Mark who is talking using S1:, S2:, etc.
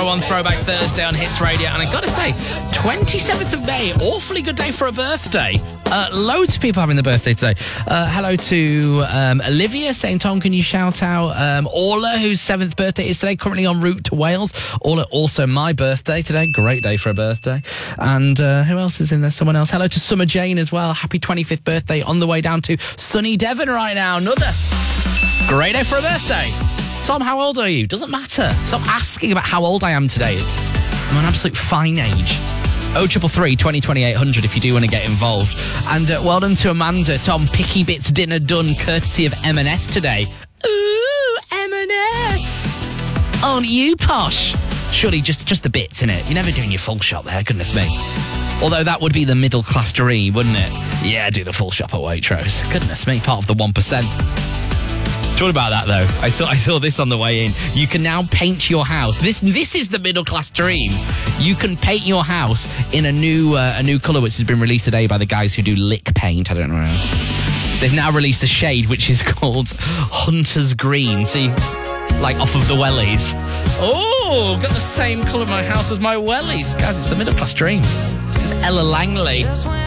S1: on Throwback Thursday on Hits Radio. And I got to say, 27th of May, awfully good day for a birthday. Loads of people having the birthday today. Hello to Olivia saying, Tom, can you shout out Orla, whose 7th birthday is today, currently en route to Wales. Orla, also my birthday today. Great day for a birthday. And who else is in there? Someone else. Hello to Summer Jane as well. Happy 25th birthday on the way down to sunny Devon right now. Another great day for a birthday. Tom, how old are you? Doesn't matter. Stop asking about how old I am today. I'm an absolute fine age. 0333 20 800 if you do want to get involved. And well done to Amanda. Tom, Picky Bits dinner done courtesy of M&S today. Ooh, M&S. Aren't you posh? Surely just the bits, innit? You're never doing your full shop there, goodness me. Although that would be the middle class dream, wouldn't it? Yeah, do the full shop at Waitrose. Goodness me, part of the 1%. What about that though? I saw this on the way in. You can now paint your house. This is the middle class dream. You can paint your house in a new colour which has been released today by the guys who do Lick Paint. I don't know. They've now released a shade which is called Hunter's Green. See, like off of the wellies. Oh, got the same colour in my house as my wellies. Guys, it's the middle class dream. This is Ella Langley.